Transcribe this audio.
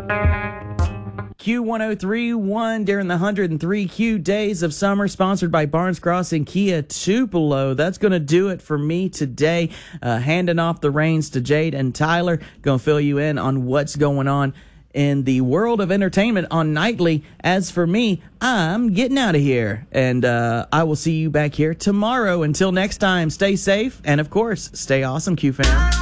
Q1031 during the 103 Q Days of Summer, sponsored by Barnes Crossing Kia Tupelo. That's going to do it for me today. Handing off the reins to Jade and Tyler. Going to fill you in on what's going on in the world of entertainment on Nightly. As for me, I'm getting out of here. And I will see you back here tomorrow. Until next time, stay safe. And, of course, stay awesome, Q fam.